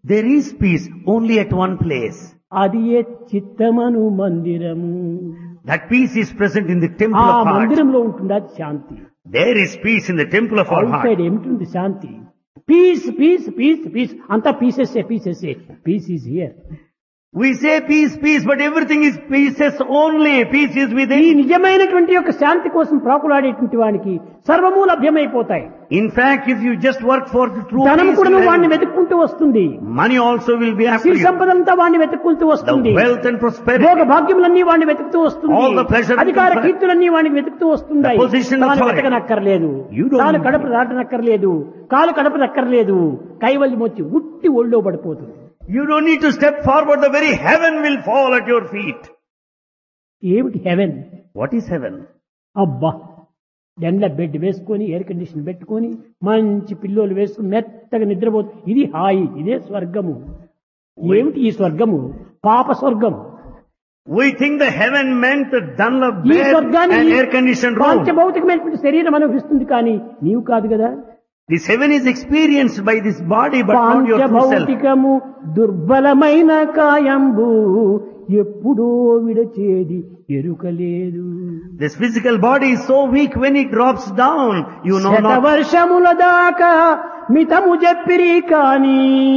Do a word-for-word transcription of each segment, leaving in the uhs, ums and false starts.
There is peace only at one place. అది ఏ చిత్తమను మందిరము. That peace is present in the ఆ temple of heart. మందిరంలో ఉంటుంది అది శాంతి. There is peace in the temple of our out heart. Side ఏమిటి శాంతి? Piece piece piece piece అంతా pieces pieces piece is here. We say peace, peace, but everything is pieces only. Peace is ఈ within. నిజమైనటువంటి యొక్క శాంతి కోసం ప్రాకులాడేటువంటి వానికి సర్వము లభ్యమైపోతాయి. In fact, if you just work for the true ధనం peace, కూడా you వాడిని have- వెతుక్కుంటూ వస్తుంది. money also will be after Siri you. సంపదంతా వాడిని వెతుక్కుంటూ The వస్తుంది. wealth and prosperity. భోగ భాగ్యములన్నీ వాడిని వెతుకుతూ వస్తుంది. All the pleasure and అధికార comfort. కీర్తులన్నీ వాడిని వెతుకుతూ వస్తున్నాయి. The position and తాను authority. వెతకనక్కర్లేదు. You don't తాను need కడప దాటనక్కర్లేదు. కాలు కడపనక్కర్లేదు. కైవల్యం వచ్చి ఉట్టి ఒళ్ళో పడిపోతుంది. You don't need to step forward. The very heaven will fall at your feet. ఏమిటి హెవెన్? What is heaven? అబ్బా, ఎండ బెడ్ వేసుకొని ఎయిర్ కండిషన్ పెట్టుకొని మంచి పిల్లోలు వేసుకుని మెత్తగా నిద్రపోతుంది. ఇది హాయి, ఇదే స్వర్గము. ఏమిటి ఈ స్వర్గము? పాప స్వర్గం. We think the heaven meant the Dunlop ఈ bed స్వర్గాన్ని and air conditioned room. పంచభౌతికమైనటువంటి శరీరం అనుభవిస్తుంది, కానీ నీవు కాదు కదా. This heaven is experienced by this body, but not your true self. పంచభౌతికము దుర్బలమైన కాయంబు ఎప్పుడో విడచేది ఎరుకలేదు. This physical body is so weak when it drops down, you know not. శతవర్షముల దాకా మితము చెప్పిరి కాని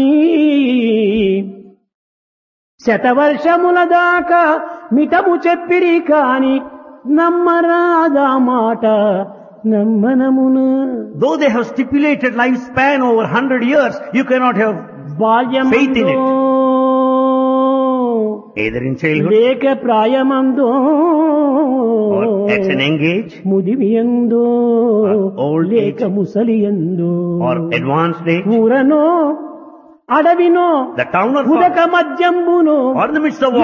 శతవర్షముల దాకా మితము చెప్పిరి కాని నమ్మరాదా మాట నమ్మనమున. Though they have stipulated lifespan over one hundred years, you cannot have faith in బాల్యమందో it. Either in childhood లేక ప్రాయమందో or at an young age ముదిమియందో or old లేక age ముసలియందో or advanced age, ఊరనో అడవినో the town or ఉదక forest మధ్యంబునో or in the midst of